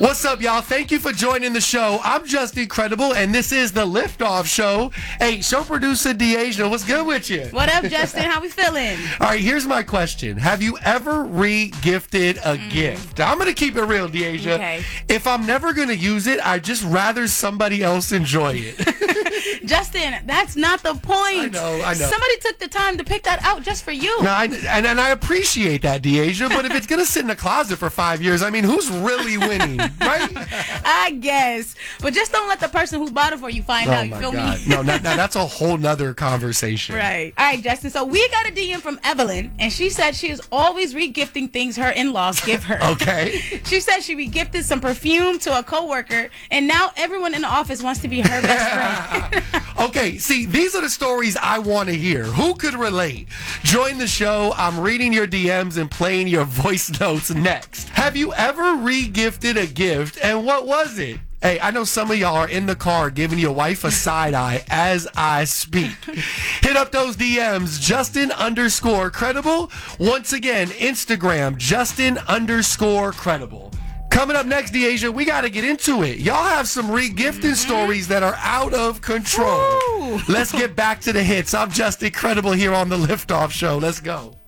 What's up, y'all? Thank you for joining the show. I'm just incredible, and this is the Liftoff Show. Hey, show producer Deasia, what's good with you? What up, Justin? How we feeling? All right, here's my question. Have you ever re-gifted a gift? I'm going to keep it real, Deasia. Okay. If I'm never going to use it, I'd just rather somebody else enjoy it. Justin, that's not the point. I know. Somebody took the time to pick that out just for you. No, and I appreciate that, Deasia, but if it's going to sit in the closet for 5 years, I mean, who's really winning, right? I guess. But just don't let the person who bought it for you find out. You feel me? No, that's a whole nother conversation. Right. All right, Justin. So we got a DM from Evelyn, and she said she is always re-gifting things her in-laws give her. Okay. She said she re-gifted some perfume to a coworker, and now everyone in the office wants to be her best friend. Okay, see, these are the stories I want to hear. Who could relate? Join the show. I'm reading your DMs and playing your voice notes next. Have you ever re-gifted a gift, and what was it? Hey, I know some of y'all are in the car giving your wife a side eye as I speak. Hit up those DMs, Justin_credible. Once again, Instagram, Justin_credible. Coming up next, Deasia, we got to get into it. Y'all have some re-gifting stories that are out of control. Woo. Let's get back to the hits. I'm Justin Credible here on the Liftoff Show. Let's go.